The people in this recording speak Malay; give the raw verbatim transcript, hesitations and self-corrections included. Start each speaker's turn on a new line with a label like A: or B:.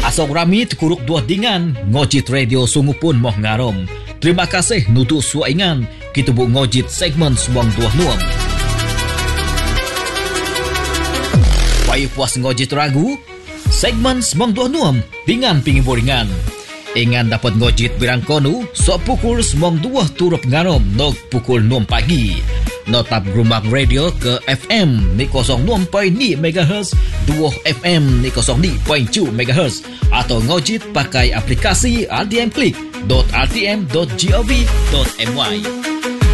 A: Asok rami tekuruk dua dingan, ngojit radio sungu pun moh ngarom. Terima kasih nutu suaingan, kita bu ngojit segmen semong dua nuam. Payah puas ngojit ragu, segmen semong dua nuam, dengan pingi boringan. Ingan dapat ngojit birang konu, sok pukul semong dua turut ngarom, nok pukul enam pagi. Notap Grumak Radio ke F M ni kosong enam perpuluhan lima megahertz, dua F M ni kosong lima perpuluhan dua megahertz, atau ngojit pakai aplikasi r t m click dot r t m dot gov dot my.